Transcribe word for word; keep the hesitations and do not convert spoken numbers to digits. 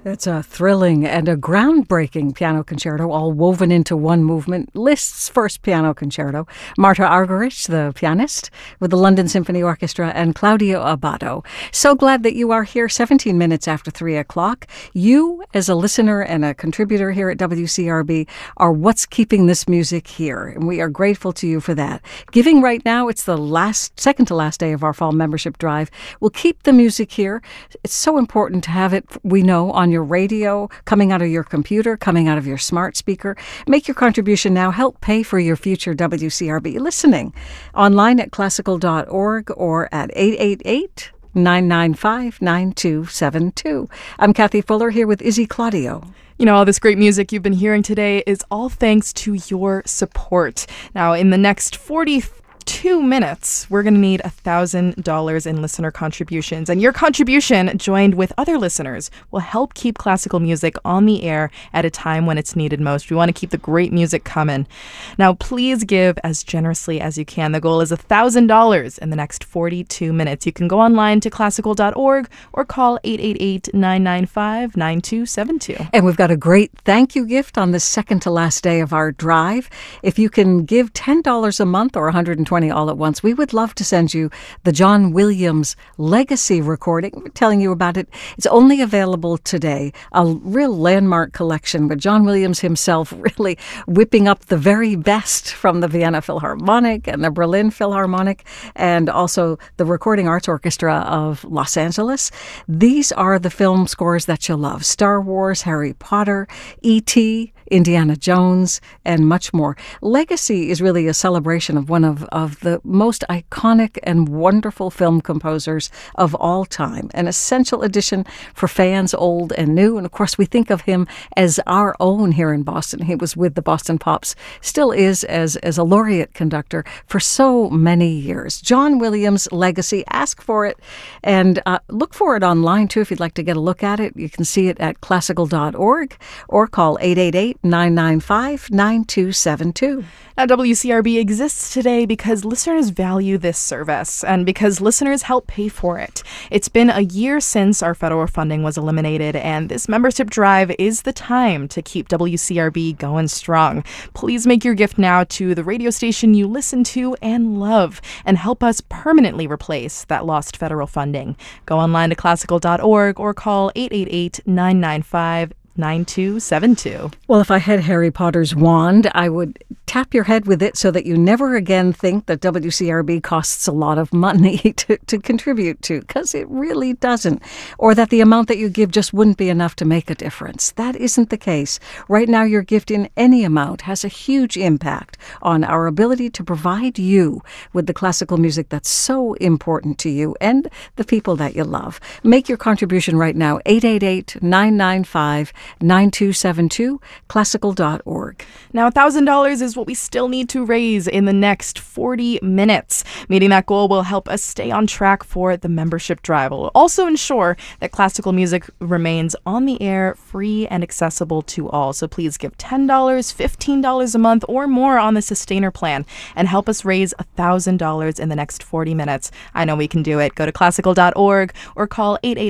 It's a thrilling and a groundbreaking piano concerto, all woven into one movement. Liszt's first piano concerto. Marta Argerich, the pianist, with the London Symphony Orchestra, and Claudio Abbado. So glad that you are here seventeen minutes after three o'clock. You, as a listener and a contributor here at W C R B, are what's keeping this music here, and we are grateful to you for that. Giving right now, it's the last, second to last day of our fall membership drive. We'll keep the music here. It's so important to have it, we know, on your radio, coming out of your computer, coming out of your smart speaker. Make your contribution now. Help pay for your future W C R B listening. Online at classical dot org or at eight eight eight, nine nine five, nine two seven two. I'm Kathy Fuller here with Izzy Claudio. You know, all this great music you've been hearing today is all thanks to your support. Now, in the next forty-two minutes, we're going to need one thousand dollars in listener contributions. And your contribution, joined with other listeners, will help keep classical music on the air at a time when it's needed most. We want to keep the great music coming. Now, please give as generously as you can. The goal is one thousand dollars in the next forty-two minutes. You can go online to classical dot org or call eight eight eight, nine nine five, nine two seven two. And we've got a great thank you gift on the second to last day of our drive. If you can give ten dollars a month or one hundred twenty dollars all at once, we would love to send you the John Williams Legacy recording. We're telling you about it. It's only available today. A real landmark collection with John Williams himself really whipping up the very best from the Vienna Philharmonic and the Berlin Philharmonic and also the Recording Arts Orchestra of Los Angeles. These are the film scores that you'll love. Star Wars, Harry Potter, E T, Indiana Jones, and much more. Legacy is really a celebration of one of, of the most iconic and wonderful film composers of all time. An essential addition for fans old and new. And of course, we think of him as our own here in Boston. He was with the Boston Pops, still is as, as a laureate conductor for so many years. John Williams Legacy. Ask for it and uh, look for it online too if you'd like to get a look at it. You can see it at classical dot org or call eight eight eight, nine nine five, nine two seven two. Now, W C R B exists today because listeners value this service and because listeners help pay for it. It's been a year since our federal funding was eliminated, and this membership drive is the time to keep W C R B going strong. Please make your gift now to the radio station you listen to and love and help us permanently replace that lost federal funding. Go online to classical dot org or call eight eight eight, nine nine five, nine two seven two. Well, if I had Harry Potter's wand, I would tap your head with it so that you never again think that W C R B costs a lot of money to, to contribute to, because it really doesn't. Or that the amount that you give just wouldn't be enough to make a difference. That isn't the case. Right now, your gift in any amount has a huge impact on our ability to provide you with the classical music that's so important to you and the people that you love. Make your contribution right now, eight eight eight, nine nine five, nine two seven two, classical dot org. Now, one thousand dollars is what we still need to raise in the next forty minutes. Meeting that goal will help us stay on track for the membership drive. It will also ensure that classical music remains on the air, free and accessible to all. So please give ten dollars, fifteen dollars a month or more on the Sustainer plan and help us raise one thousand dollars in the next forty minutes. I know we can do it. Go to classical dot org or call eight eight eight